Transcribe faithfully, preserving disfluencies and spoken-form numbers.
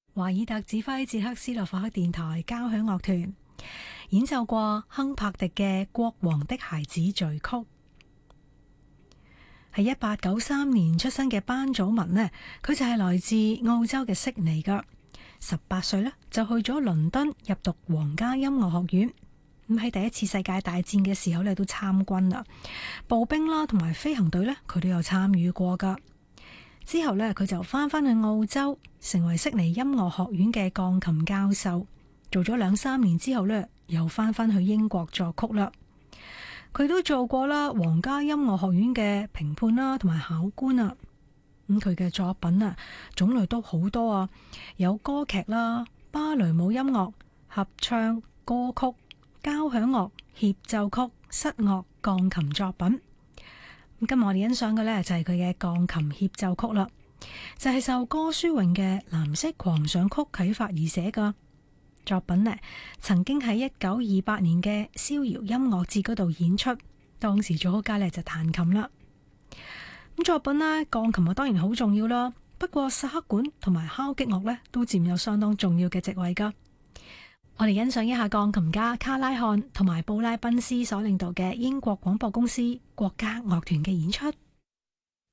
華爾特指揮捷克斯洛伐克電台交響樂團演奏過亨柏迪嘅《國王的孩子》序曲。係一八九三年出生嘅班祖文呢，佢就係來自澳洲嘅悉尼噶。十八歲呢，就去咗倫敦入讀皇家音樂學院。咁喺第一次世界大戰嘅時候呢，都參軍啦，步兵啦同埋飛行隊呢，佢都有參與過噶。之後呢，佢就翻返去澳洲，成為悉尼音樂學院嘅鋼琴教授，做咗兩三年之後呢，又翻返去英國作曲啦。佢都做過啦皇家音樂學院嘅評判啦同埋考官啊。咁佢嘅作品啊種類都好多啊，有歌劇啦、芭蕾舞音樂、合唱、歌曲、交響樂、協奏曲、室樂、鋼琴作品。咁今日我哋欣賞嘅呢，就係佢嘅鋼琴協奏曲啦，就係、是、受歌書詠嘅《藍色狂想曲》啟發而寫噶作品呢，曾經喺一九二八年嘅逍遙音樂節嗰度演出，當時作曲家呢就彈琴啦。咁作品呢，鋼琴啊當然好重要啦，不過薩克管同埋敲擊樂呢都佔有相當重要嘅席位噶。我哋欣賞一下鋼琴家卡拉漢同埋布拉賓斯所領導嘅英國廣播公司國家樂團嘅演出。